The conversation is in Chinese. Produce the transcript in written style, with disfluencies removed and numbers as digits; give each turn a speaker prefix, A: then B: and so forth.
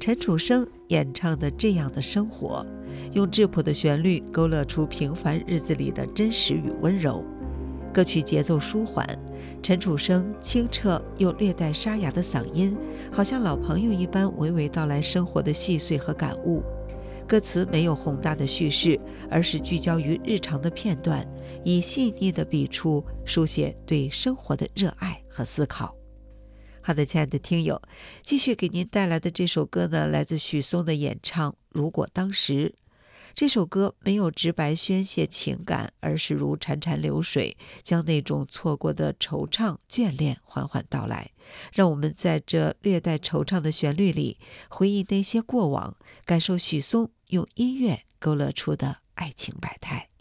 A: 陈楚生演唱的这样的生活，用质朴的旋律勾勒出平凡日子里的真实与温柔。歌曲节奏舒缓，陈楚生清澈又略带沙哑的嗓音，好像老朋友一般娓娓道来生活的细碎和感悟。歌词没有宏大的叙事，而是聚焦于日常的片段，以细腻的笔触书写对生活的热爱和思考。好的，亲爱的听友，继续给您带来的这首歌呢，来自许嵩的演唱《如果当时》。这首歌没有直白宣泄情感，而是如潺潺流水，将那种错过的惆怅眷恋缓缓道来，让我们在这略带惆怅的旋律里回忆那些过往，感受许嵩用音乐勾勒出的爱情百态。